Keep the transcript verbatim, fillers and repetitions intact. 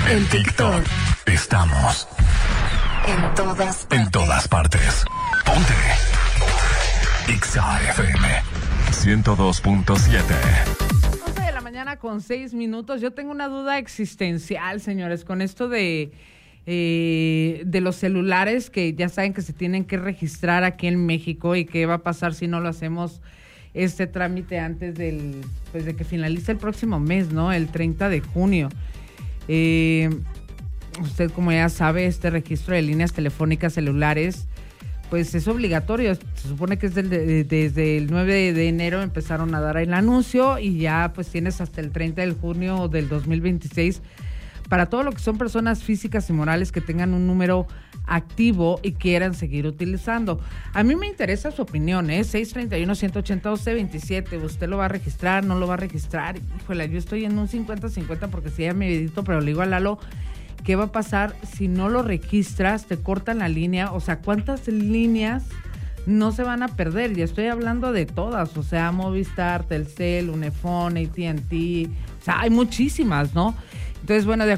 En TikTok. Estamos. En todas partes. En todas partes. Ponte. Exa F M ciento dos punto siete. once de la mañana con seis minutos. Yo tengo una duda existencial, señores, con esto de, eh, de los celulares que ya saben que se tienen que registrar aquí en México y qué va a pasar si no lo hacemos este trámite antes del, pues de que finalice el próximo mes, ¿no? El treinta de junio. Eh, usted, como ya sabe, este registro de líneas telefónicas celulares, pues es obligatorio. Se supone que es del, de, desde el nueve de enero empezaron a dar el anuncio y ya pues tienes hasta el treinta de junio del dos mil veintiséis para todo lo que son personas físicas y morales que tengan un número activo y quieran seguir utilizando. A mí me interesa su opinión, ¿eh? seis treinta y uno, ciento ochenta, doce veintisiete. ¿Usted lo va a registrar? ¿No lo va a registrar? Híjole, yo estoy en un cincuenta cincuenta porque sí ya me medito, pero le digo a Lalo, ¿qué va a pasar si no lo registras? Te cortan la línea. O sea, ¿cuántas líneas no se van a perder? Y estoy hablando de todas. O sea, Movistar, Telcel, Unifón, A T and T. O sea, hay muchísimas, ¿no? Entonces, bueno, de